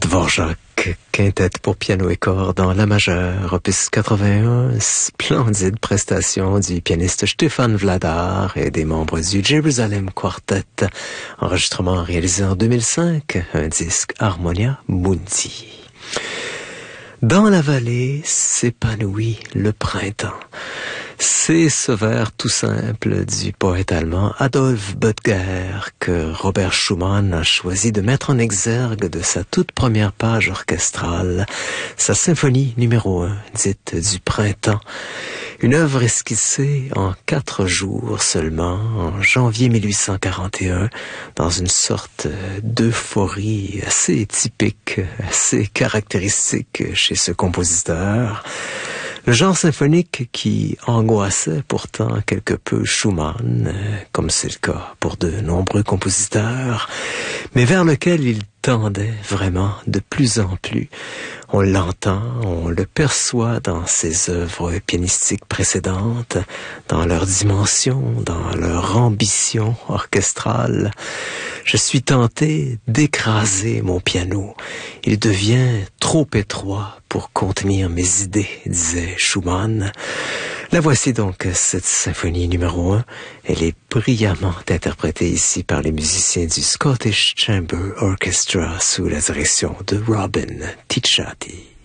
Dvorak, quintette pour piano et cordes en la majeure, opus 81, splendide prestation du pianiste Stéphane Vladar et des membres du Jerusalem Quartet, enregistrement réalisé en 2005, un disque Harmonia Mundi. Dans la vallée s'épanouit le printemps. C'est ce vers tout simple du poète allemand Adolf Böttger que Robert Schumann a choisi de mettre en exergue de sa toute première page orchestrale, sa symphonie numéro 1, dite du printemps. Une œuvre esquissée en 4 jours seulement, en janvier 1841, dans une sorte d'euphorie assez typique, assez caractéristique chez ce compositeur. Le genre symphonique qui angoissait pourtant quelque peu Schumann, comme c'est le cas pour de nombreux compositeurs, mais vers lequel il tendait vraiment de plus en plus. On l'entend, on le perçoit dans ses œuvres pianistiques précédentes, dans leur dimension, dans leur ambition orchestrale. Je suis tenté d'écraser mon piano. Il devient trop étroit pour contenir mes idées, disait Schumann. La voici donc, cette symphonie numéro 1. Elle est brillamment interprétée ici par les musiciens du Scottish Chamber Orchestra sous la direction de Robin Ticciati.